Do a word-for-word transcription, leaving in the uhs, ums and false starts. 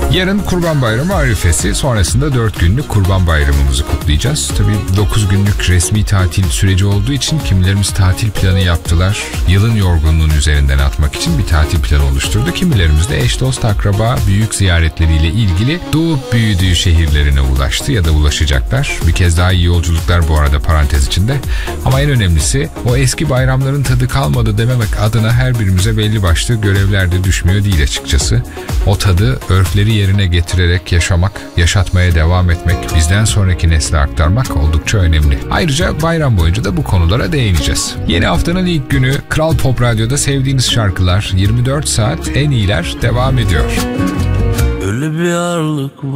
Yarın Kurban Bayramı arifesi, sonrasında dört günlük Kurban Bayramımızı kutlayacağız. Tabii dokuz günlük resmi tatil süreci olduğu için kimilerimiz tatil planı yaptılar. Yılın yorgunluğunu üzerinden atmak için bir tatil planı oluşturdu. Kimilerimiz de eş, dost, akraba, büyük ziyaretleriyle ilgili doğup büyüdüğü şehirlerine ulaştı ya da ulaşacaklar. Bir kez daha iyi yolculuklar bu arada, parantez içinde. Ama en önemlisi, o eski bayramların tadı kalmadı dememek adına her birimize belli başlı görevler de düşmüyor değil açıkçası. O tadı, örfleri yerine getirerek yaşamak, yaşatmaya devam etmek, bizden sonraki nesle aktarmak oldukça önemli. Ayrıca bayram boyunca da bu konulara değineceğiz. Yeni haftanın ilk günü Kral Pop Radyo'da sevdiğiniz şarkılar, yirmi dört saat en iyiler devam ediyor. Öyle bir ağırlık var.